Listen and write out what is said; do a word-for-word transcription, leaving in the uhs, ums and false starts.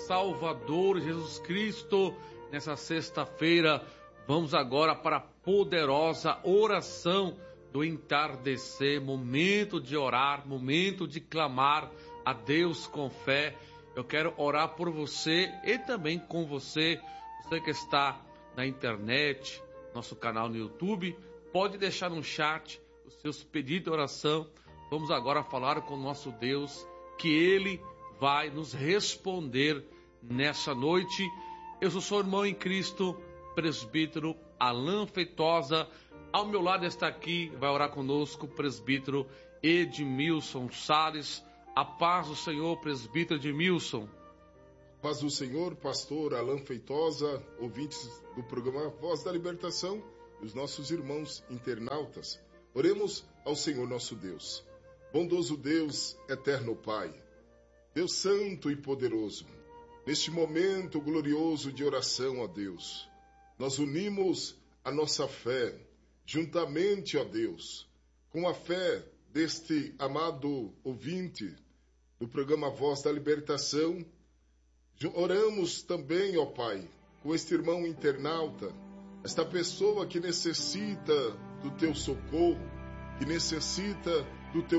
Salvador Jesus Cristo. Nessa sexta-feira, vamos agora para a poderosa oração do entardecer, momento de orar, momento de clamar a Deus com fé. Eu quero orar por você e também com você, você que está na internet, nosso canal no YouTube, pode deixar no chat os seus pedidos de oração. Vamos agora falar com o nosso Deus, que Ele vai nos responder nessa noite. Eu sou seu irmão em Cristo, presbítero Alain Feitosa. Ao meu lado está aqui, vai orar conosco, o presbítero Edmilson Salles. A paz do Senhor, presbítero Edmilson. Paz do Senhor, pastor Alain Feitosa, ouvintes do programa Voz da Libertação e os nossos irmãos internautas. Oremos ao Senhor nosso Deus. Bondoso Deus, eterno Pai, Deus santo e poderoso, neste momento glorioso de oração, ó Deus, nós unimos a nossa fé, juntamente, ó Deus, com a fé deste amado ouvinte do programa Voz da Libertação. Oramos também, ó Pai, com este irmão internauta, esta pessoa que necessita do Teu socorro, que necessita do Teu